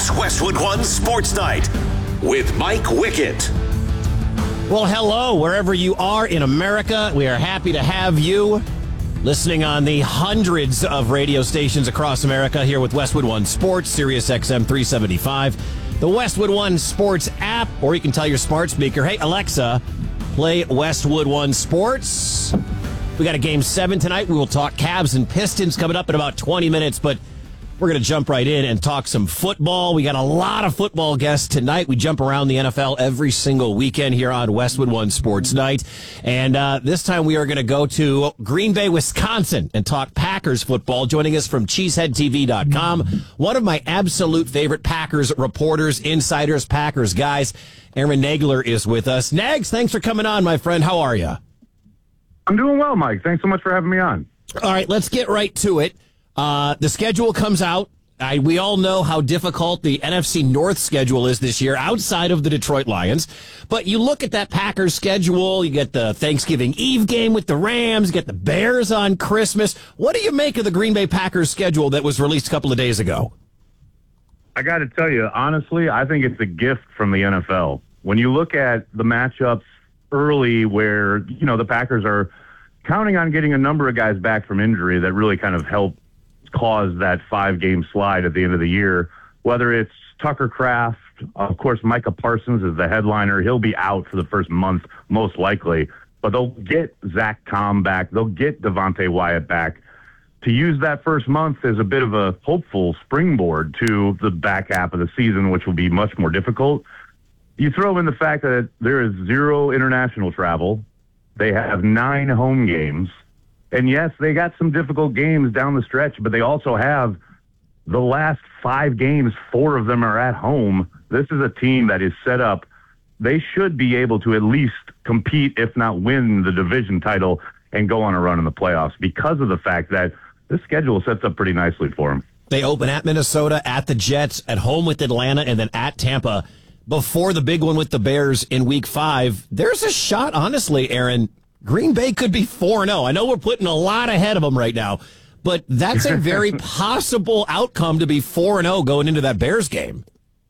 It's Westwood One Sports Night with Mike Wickett. Well, hello, wherever you are in America. We are happy to have you listening on the hundreds of radio stations across America here with Westwood One Sports, Sirius XM 375, the Westwood One Sports app, or you can tell your smart speaker, hey, Alexa, play Westwood One Sports. We got a Game 7 tonight. We will talk Cavs and Pistons coming up in about 20 minutes, but we're going to jump right in and talk some football. We got a lot of football guests tonight. We jump around the NFL every single weekend here on Westwood One Sports Night. And this time we are going to go to Green Bay, Wisconsin and talk Packers football. Joining us from CheeseheadTV.com, one of my absolute favorite Packers reporters, insiders, Packers guys, Aaron Nagler is with us. Nags, thanks for coming on, my friend. How are you? I'm doing well, Mike. Thanks so much for having me on. All right, let's get right to it. The schedule comes out. We all know how difficult the NFC North schedule is this year outside of the Detroit Lions. But you look at that Packers schedule, you get the Thanksgiving Eve game with the Rams, you get the Bears on Christmas. What do you make of the Green Bay Packers schedule that was released a couple of days ago? I got to tell you, honestly, I think it's a gift from the NFL. When you look at the matchups early where, you know, the Packers are counting on getting a number of guys back from injury that really kind of help cause that 5-game slide at the end of the year, whether it's Tucker Kraft, of course, Micah Parsons is the headliner. He'll be out for the first month, most likely, but they'll get Zach Tom back. They'll get Devontae Wyatt back. To use that first month as a bit of a hopeful springboard to the back half of the season, which will be much more difficult. You throw in the fact that there is 0 international travel. They have 9 home games. And yes, they got some difficult games down the stretch, but they also have the last 5 games, 4 of them are at home. This is a team that is set up. They should be able to at least compete, if not win, the division title and go on a run in the playoffs because of the fact that this schedule sets up pretty nicely for them. They open at Minnesota, at the Jets, at home with Atlanta, and then at Tampa before the big one with the Bears in Week 5. There's a shot, honestly, Aaron, Green Bay could be 4-0. I know we're putting a lot ahead of them right now, but that's a very possible outcome to be 4-0 going into that Bears game.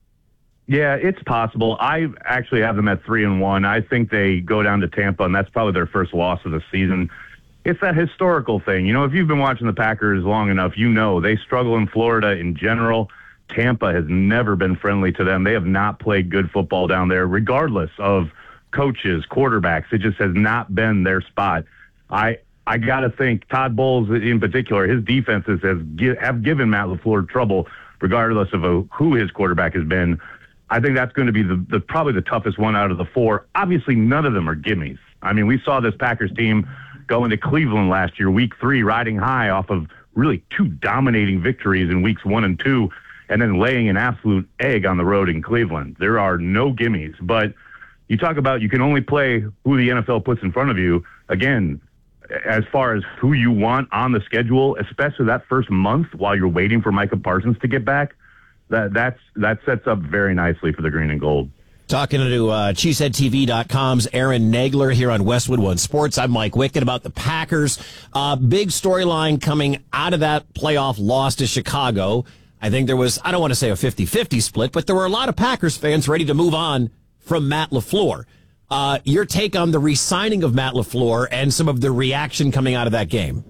Yeah, it's possible. I actually have them at 3-1. I think they go down to Tampa, and that's probably their first loss of the season. It's that historical thing. You know, if you've been watching the Packers long enough, you know they struggle in Florida in general. Tampa has never been friendly to them. They have not played good football down there, regardless of coaches, quarterbacks. It just has not been their spot. I got to think Todd Bowles in particular, his defenses have given Matt LaFleur trouble, regardless of who his quarterback has been. I think that's going to be the probably the toughest one out of the 4. Obviously, none of them are gimmies. I mean, we saw this Packers team go into Cleveland last year, Week 3, riding high off of really 2 dominating victories in Weeks 1 and 2, and then laying an absolute egg on the road in Cleveland. There are no gimmies, but you talk about you can only play who the NFL puts in front of you. Again, as far as who you want on the schedule, especially that first month while you're waiting for Micah Parsons to get back, that sets up very nicely for the green and gold. Talking to CheeseheadTV.com's Aaron Nagler here on Westwood One Sports. I'm Mike Wickett about the Packers. Big storyline coming out of that playoff loss to Chicago. I think there was, I don't want to say a 50-50 split, but there were a lot of Packers fans ready to move on from Matt LaFleur. Your take on the re-signing of Matt LaFleur and some of the reaction coming out of that game?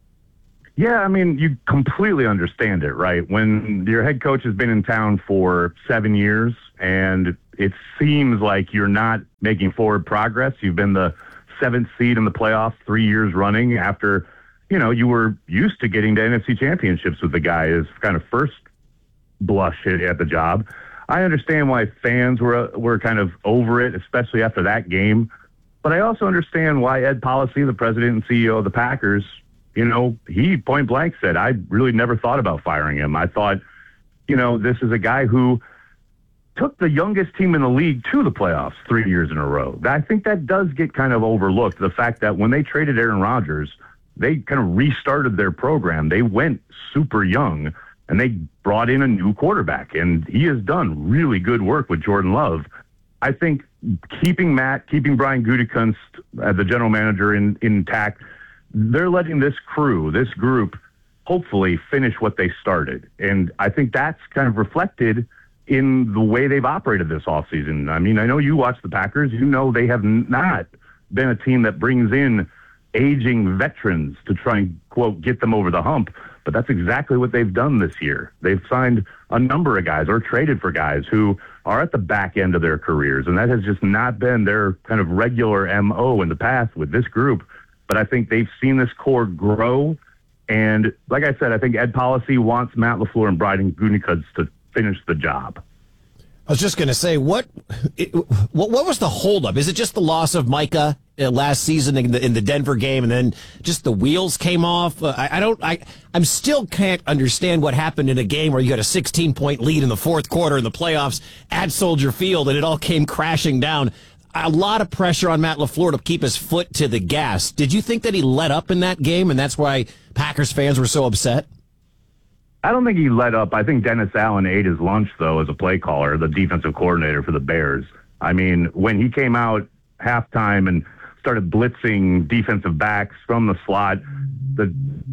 Yeah, I mean, you completely understand it, right? When your head coach has been in town for 7 years and it seems like you're not making forward progress. You've been the 7th seed in the playoffs 3 years running after, you know, you were used to getting to NFC championships with the guy as kind of first blush at the job. I understand why fans were kind of over it, especially after that game. But I also understand why Ed Policy, the president and CEO of the Packers, you know, he point blank said, I really never thought about firing him. I thought, you know, this is a guy who took the youngest team in the league to the playoffs 3 years in a row. I think that does get kind of overlooked, the fact that when they traded Aaron Rodgers, they kind of restarted their program. They went super young, and they brought in a new quarterback, and he has done really good work with Jordan Love. I think keeping Brian Gutekunst as the general manager intact, they're letting this group, hopefully finish what they started. And I think that's kind of reflected in the way they've operated this offseason. I mean, I know you watch the Packers. You know they have not been a team that brings in aging veterans to try and, quote, get them over the hump. But that's exactly what they've done this year. They've signed a number of guys or traded for guys who are at the back end of their careers, and that has just not been their kind of regular MO in the past with this group. But I think they've seen this core grow, and like I said, I think Ed Policy wants Matt LaFleur and Brian Gutekunst to finish the job. I was just going to say, what was the holdup? Is it just the loss of Micah last season in the Denver game, and then just the wheels came off? I'm still can't understand what happened in a game where you had a 16-point lead in the fourth quarter in the playoffs at Soldier Field, and it all came crashing down. A lot of pressure on Matt LaFleur to keep his foot to the gas. Did you think that he let up in that game, and that's why Packers fans were so upset? I don't think he let up. I think Dennis Allen ate his lunch, though, as a play caller, the defensive coordinator for the Bears. I mean, when he came out halftime and started blitzing defensive backs from the slot, the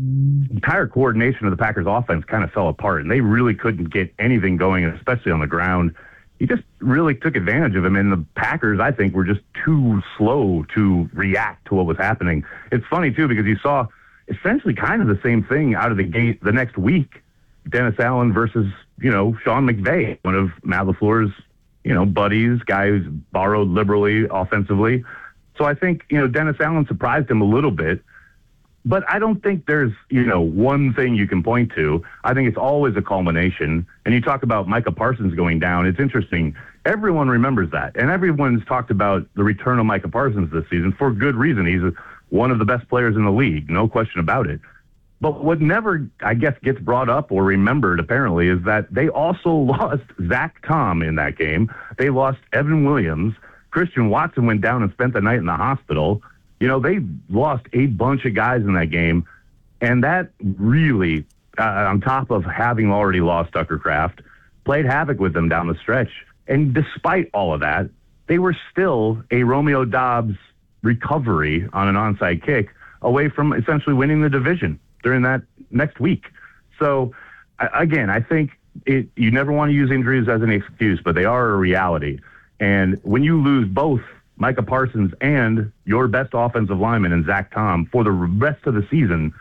entire coordination of the Packers offense kind of fell apart, and they really couldn't get anything going, especially on the ground. He just really took advantage of him, and the Packers, I think, were just too slow to react to what was happening. It's funny, too, because you saw essentially kind of the same thing out of the gate the next week. Dennis Allen versus, Sean McVay, one of Matt LaFleur's, buddies, guy who's borrowed liberally offensively. So I think, Dennis Allen surprised him a little bit, but I don't think there's, one thing you can point to. I think it's always a culmination. And you talk about Micah Parsons going down. It's interesting. Everyone remembers that. And everyone's talked about the return of Micah Parsons this season for good reason. He's one of the best players in the league. No question about it. But what never, I guess, gets brought up or remembered, apparently, is that they also lost Zach Tom in that game. They lost Evan Williams. Christian Watson went down and spent the night in the hospital. They lost a bunch of guys in that game. And that really, on top of having already lost Tucker Kraft, played havoc with them down the stretch. And despite all of that, they were still a Romeo Doubs recovery on an onside kick away from essentially winning the division during that next week. So, again, I think you never want to use injuries as an excuse, but they are a reality. And when you lose both Micah Parsons and your best offensive lineman in Zach Tom for the rest of the season,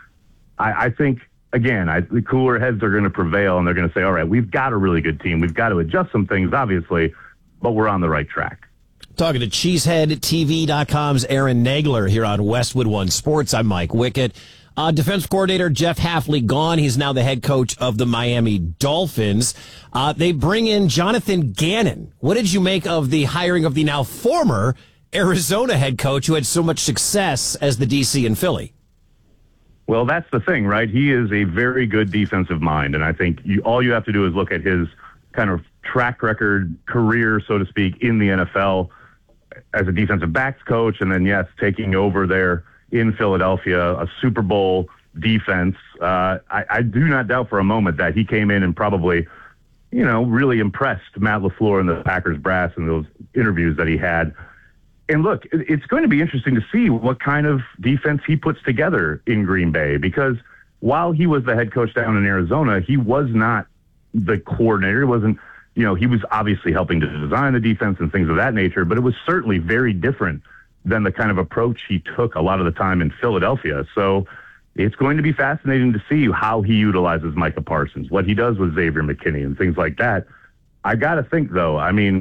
I think, again, the cooler heads are going to prevail, and they're going to say, all right, we've got a really good team. We've got to adjust some things, obviously, but we're on the right track. Talking to CheeseheadTV.com's Aaron Nagler here on Westwood One Sports. I'm Mike Wickett. Defense coordinator Jeff Hafley gone. He's now the head coach of the Miami Dolphins. They bring in Jonathan Gannon. What did you make of the hiring of the now former Arizona head coach who had so much success as the DC in Philly? Well, that's the thing, right? He is a very good defensive mind, and I think all you have to do is look at his kind of track record, career, so to speak, in the NFL as a defensive backs coach, and then, yes, taking over there in Philadelphia, a Super Bowl defense. I do not doubt for a moment that he came in and probably, really impressed Matt LaFleur and the Packers brass in those interviews that he had. And look, it's going to be interesting to see what kind of defense he puts together in Green Bay, because while he was the head coach down in Arizona, he was not the coordinator. He wasn't, he was obviously helping to design the defense and things of that nature, but it was certainly very different than the kind of approach he took a lot of the time in Philadelphia. So it's going to be fascinating to see how he utilizes Micah Parsons, what he does with Xavier McKinney and things like that. I got to think, though,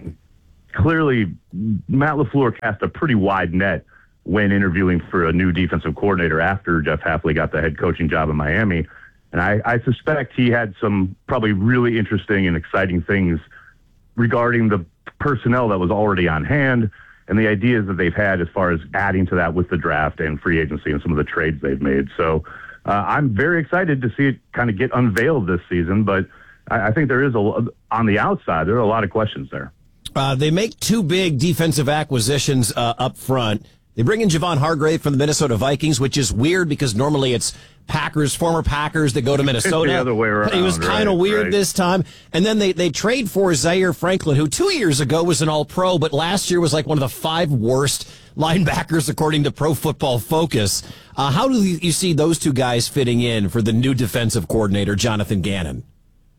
clearly Matt LaFleur cast a pretty wide net when interviewing for a new defensive coordinator after Jeff Hafley got the head coaching job in Miami. And I suspect he had some probably really interesting and exciting things regarding the personnel that was already on hand and the ideas that they've had as far as adding to that with the draft and free agency and some of the trades they've made. So I'm very excited to see it kind of get unveiled this season, but I think there is, on the outside, there are a lot of questions there. They make two big defensive acquisitions up front. They bring in Javon Hargrave from the Minnesota Vikings, which is weird because normally it's former Packers that go to Minnesota. The other way around. It was kind of weird this time. And then they trade for Zaire Franklin, who 2 years ago was an All-Pro, but last year was like one of the 5 worst linebackers according to Pro Football Focus. How do you see those two guys fitting in for the new defensive coordinator, Jonathan Gannon?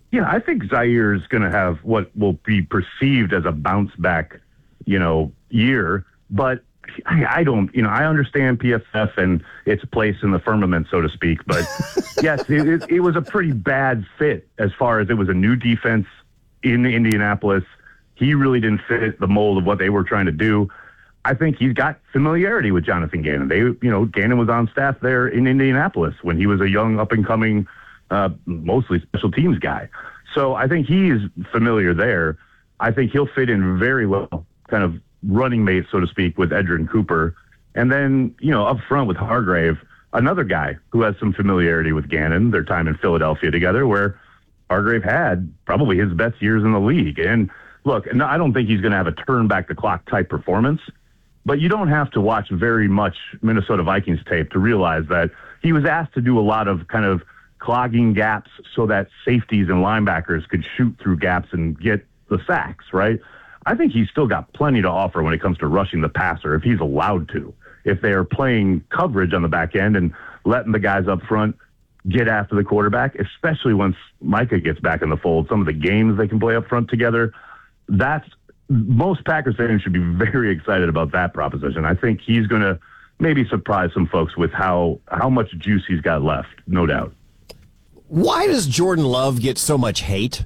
Yeah, I think Zaire is going to have what will be perceived as a bounce back, year. But I don't, I understand PFF and its place in the firmament, so to speak. But yes, it was a pretty bad fit as far as it was a new defense in Indianapolis. He really didn't fit the mold of what they were trying to do. I think he's got familiarity with Jonathan Gannon. Gannon was on staff there in Indianapolis when he was a young up-and-coming, mostly special teams guy. So I think he is familiar there. I think he'll fit in very well, kind of running mate, so to speak, with Edgerrin Cooper. And then, up front with Hargrave, another guy who has some familiarity with Gannon, their time in Philadelphia together, where Hargrave had probably his best years in the league. And look, I don't think he's going to have a turn back the clock type performance, but you don't have to watch very much Minnesota Vikings tape to realize that he was asked to do a lot of kind of clogging gaps so that safeties and linebackers could shoot through gaps and get the sacks, right? I think he's still got plenty to offer when it comes to rushing the passer if he's allowed to. If they are playing coverage on the back end and letting the guys up front get after the quarterback, especially once Micah gets back in the fold, some of the games they can play up front together, most Packers fans should be very excited about that proposition. I think he's going to maybe surprise some folks with how much juice he's got left, no doubt. Why does Jordan Love get so much hate?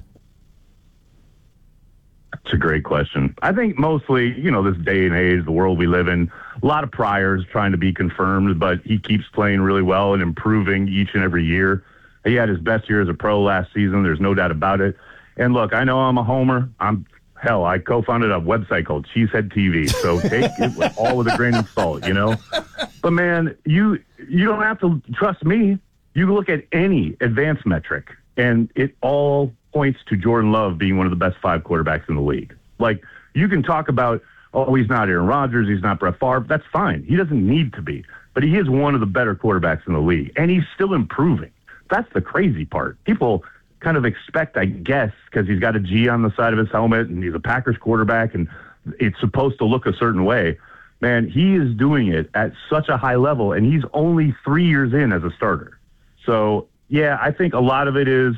It's a great question. I think mostly, this day and age, the world we live in, a lot of priors trying to be confirmed, but he keeps playing really well and improving each and every year. He had his best year as a pro last season. There's no doubt about it. And look, I know I'm a homer. I co-founded a website called Cheesehead TV, so take it all with a grain of salt, But man, you don't have to trust me. You look at any advanced metric, and it all points to Jordan Love being one of the best 5 quarterbacks in the league. Like, you can talk about, he's not Aaron Rodgers, he's not Brett Favre. That's fine. He doesn't need to be. But he is one of the better quarterbacks in the league, and he's still improving. That's the crazy part. People kind of expect, I guess, because he's got a G on the side of his helmet and he's a Packers quarterback and it's supposed to look a certain way. Man, he is doing it at such a high level, and he's only 3 years in as a starter. So, yeah, I think a lot of it is,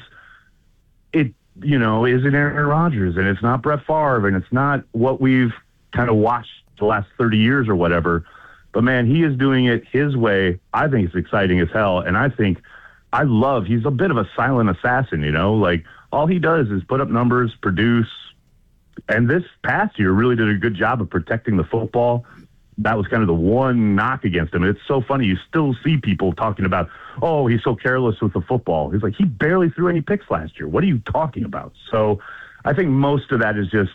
isn't Aaron Rodgers, and it's not Brett Favre, and it's not what we've kind of watched the last 30 years or whatever. But, man, he is doing it his way. I think it's exciting as hell, and he's a bit of a silent assassin, like all he does is put up numbers, produce. And this past year really did a good job of protecting the football. That was kind of the one knock against him. And it's so funny. You still see people talking about, he's so careless with the football. He's like, he barely threw any picks last year. What are you talking about? So I think most of that is just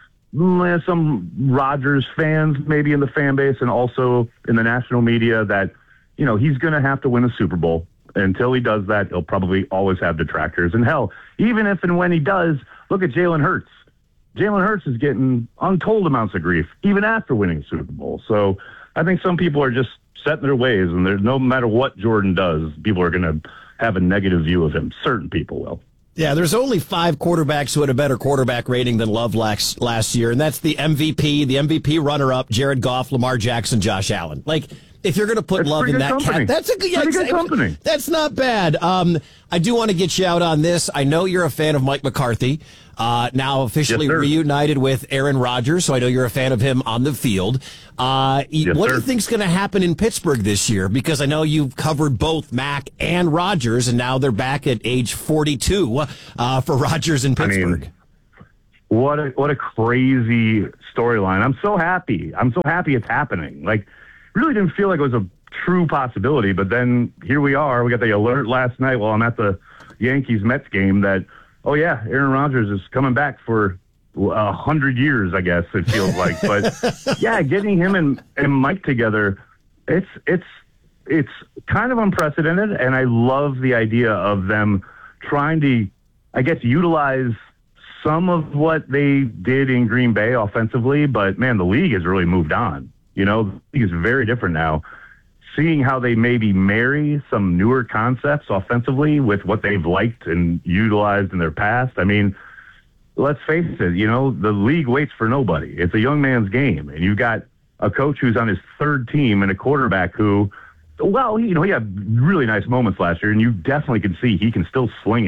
some Rodgers fans maybe in the fan base and also in the national media that, he's going to have to win a Super Bowl. Until he does that, he'll probably always have detractors. And hell, even if and when he does, look at Jalen Hurts. Jalen Hurts is getting untold amounts of grief, even after winning the Super Bowl. So I think some people are just set in their ways, and there's no matter what Jordan does, people are going to have a negative view of him. Certain people will. Yeah, there's only 5 quarterbacks who had a better quarterback rating than Love last year, and that's the MVP runner-up, Jared Goff, Lamar Jackson, Josh Allen. Like, if you're going to put Love in that cat, that's a good company. That's not bad. I do want to get you out on this. I know you're a fan of Mike McCarthy, now officially reunited with Aaron Rodgers, so I know you're a fan of him on the field. What do you think's going to happen in Pittsburgh this year? Because I know you've covered both Mac and Rodgers, and now they're back at age 42 for Rodgers in Pittsburgh. What a crazy storyline. I'm so happy it's happening. Like, really didn't feel like it was a true possibility, but then here we are. We got the alert last night while I'm at the Yankees-Mets game that, Aaron Rodgers is coming back for 100 years, I guess it feels like. But, yeah, getting him and Mike together, it's kind of unprecedented, and I love the idea of them trying to, I guess, utilize some of what they did in Green Bay offensively, but, man, the league has really moved on. The league is very different now. Seeing how they maybe marry some newer concepts offensively with what they've liked and utilized in their past. I mean, let's face it, the league waits for nobody. It's a young man's game. And you've got a coach who's on his 3rd team and a quarterback who, he had really nice moments last year, and you definitely can see he can still sling it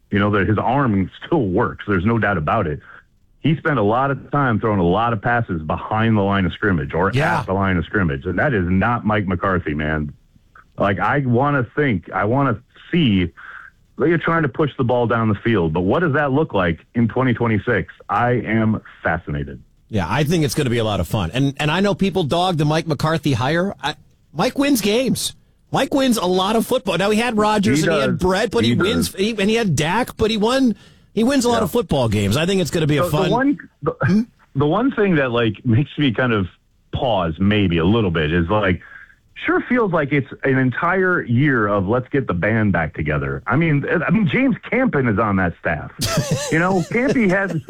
You know, that his arm still works. There's no doubt about it. He spent a lot of time throwing a lot of passes behind the line of scrimmage or at the line of scrimmage. And that is not Mike McCarthy, man. Like, I want to see they're trying to push the ball down the field. But what does that look like in 2026? I am fascinated. Yeah, I think it's going to be a lot of fun. And I know people dog the Mike McCarthy hire. Mike wins games. Mike wins a lot of football. Now, he had Rodgers and he had Brett, but he wins. And he had Dak, but he wins a lot of football games. I think it's going to be a fun. The one thing that, like, makes me kind of pause maybe a little bit is, like, sure feels like it's an entire year of let's get the band back together. I mean, James Campen is on that staff. You know, Campy had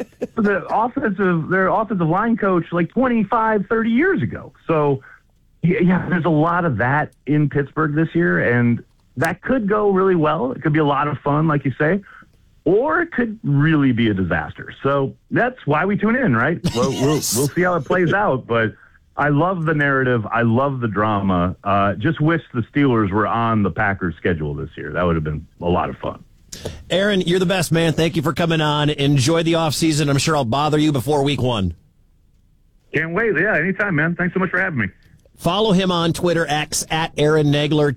their offensive line coach like 25, 30 years ago. So, yeah, there's a lot of that in Pittsburgh this year, and that could go really well. It could be a lot of fun, like you say, or it could really be a disaster. So that's why we tune in, right? We'll see how it plays out, but I love the narrative. I love the drama. Just wish the Steelers were on the Packers schedule this year. That would have been a lot of fun. Aaron, you're the best, man. Thank you for coming on. Enjoy the offseason. I'm sure I'll bother you before week 1. Can't wait. Yeah, anytime, man. Thanks so much for having me. Follow him on Twitter, X, at Aaron Nagler,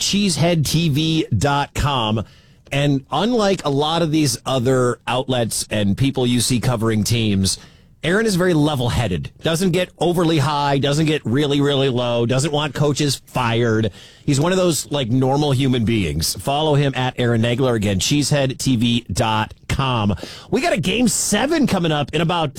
cheeseheadtv.com. And unlike a lot of these other outlets and people you see covering teams, Aaron is very level-headed, doesn't get overly high, doesn't get really, really low, doesn't want coaches fired. He's one of those, like, normal human beings. Follow him at Aaron Nagler, again, cheeseheadtv.com. We got a Game 7 coming up in about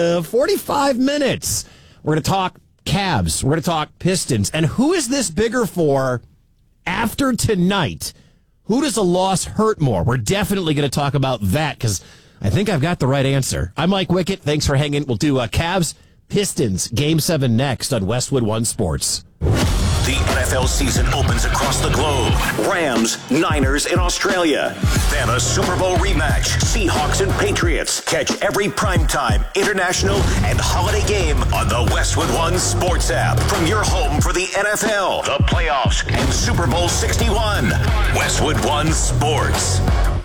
45 minutes. We're going to talk Cavs. We're going to talk Pistons. And who is this bigger for after tonight? Who does a loss hurt more? We're definitely going to talk about that because I think I've got the right answer. I'm Mike Wickett. Thanks for hanging. We'll do Cavs, Pistons, Game 7 next on Westwood One Sports. The NFL season opens across the globe. Rams, Niners in Australia. Then a Super Bowl rematch. Seahawks and Patriots. Catch every primetime, international, and holiday game on the Westwood One Sports app. From your home for the NFL, the playoffs, and Super Bowl 61. Westwood One Sports.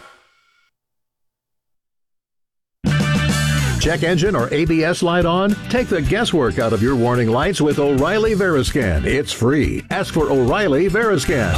Check engine or ABS light on? Take the guesswork out of your warning lights with O'Reilly Veriscan. It's free. Ask for O'Reilly Veriscan.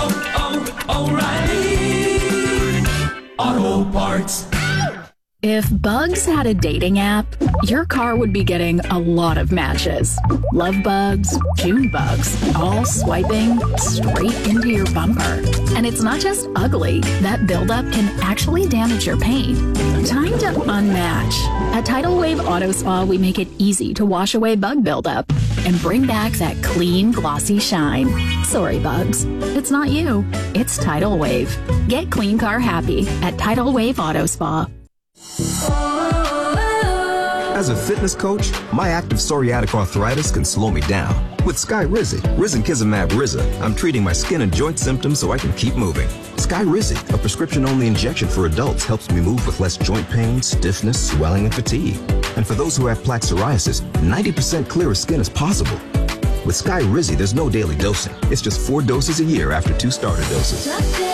O'Reilly Auto Parts. If Bugs had a dating app, your car would be getting a lot of matches. Love bugs, June bugs, all swiping straight into your bumper. And it's not just ugly. That buildup can actually damage your paint. Time to unmatch. At Tidal Wave Auto Spa, we make it easy to wash away bug buildup and bring back that clean, glossy shine. Sorry, bugs. It's not you. It's Tidal Wave. Get clean car happy at Tidal Wave Auto Spa. As a fitness coach, my active psoriatic arthritis can slow me down. With Skyrizi, Risankizumab Riza, I'm treating my skin and joint symptoms so I can keep moving. Skyrizi, a prescription-only injection for adults, helps me move with less joint pain, stiffness, swelling, and fatigue. And for those who have plaque psoriasis, 90% clearer skin is possible. With Skyrizi, there's no daily dosing. It's just 4 doses a year after 2 starter doses.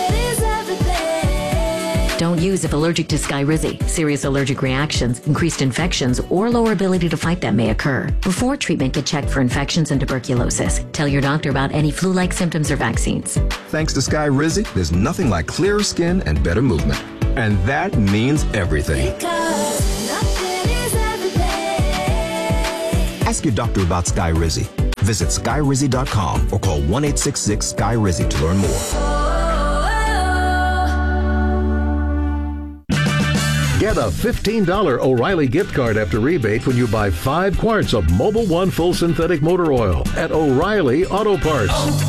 Don't use if allergic to Skyrizi. Serious allergic reactions, increased infections, or lower ability to fight them may occur. Before treatment, get checked for infections and tuberculosis. Tell your doctor about any flu-like symptoms or vaccines. Thanks to Skyrizi, there's nothing like clearer skin and better movement. And that means everything. Ask your doctor about Skyrizi. Visit Skyrizi.com or call 1-866-SKY-RIZI to learn more. Get a $15 O'Reilly gift card after rebate when you buy 5 quarts of Mobil 1 full synthetic motor oil at O'Reilly Auto Parts.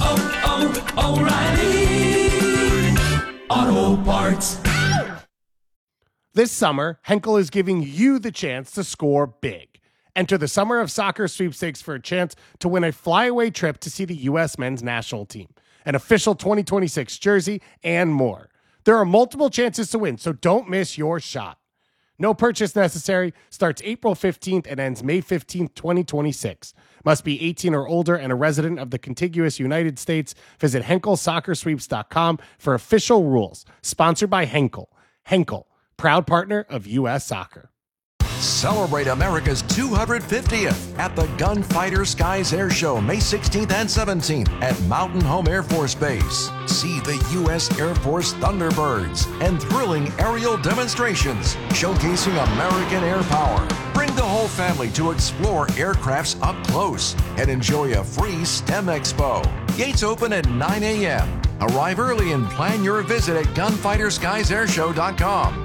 O'Reilly Auto Parts. This summer, Henkel is giving you the chance to score big. Enter the Summer of Soccer sweepstakes for a chance to win a flyaway trip to see the U.S. men's national team, an official 2026 jersey, and more. There are multiple chances to win, so don't miss your shot. No purchase necessary. Starts April 15th and ends May 15th, 2026. Must be 18 or older and a resident of the contiguous United States. Visit HenkelSoccerSweeps.com for official rules. Sponsored by Henkel. Henkel, proud partner of U.S. Soccer. Celebrate America's 250th at the Gunfighter Skies Air Show, May 16th and 17th at Mountain Home Air Force Base. See the U.S. Air Force Thunderbirds and thrilling aerial demonstrations showcasing American air power. Bring the whole family to explore aircrafts up close and enjoy a free STEM Expo. Gates open at 9 a.m. Arrive early and plan your visit at gunfighterskiesairshow.com.